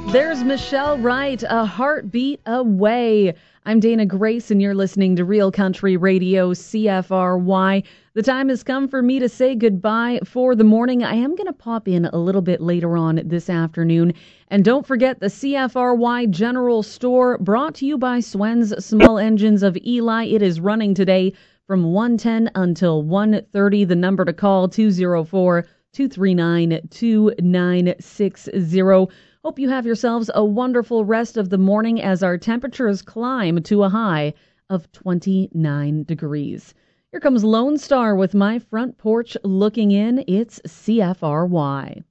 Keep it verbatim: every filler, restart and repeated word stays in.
There's Michelle Wright, A Heartbeat Away. I'm Dana Grace, and you're listening to Real Country Radio, C F R Y. The time has come for me to say goodbye for the morning. I am going to pop in a little bit later on this afternoon. And don't forget the C F R Y General Store, brought to you by Swen's Small Engines of Eli. It is running today from one ten until one thirty. The number to call, two oh four, two three nine, two nine six zero. Hope you have yourselves a wonderful rest of the morning as our temperatures climb to a high of twenty-nine degrees. Here comes Lone Star with My Front Porch Looking In. It's C F R Y.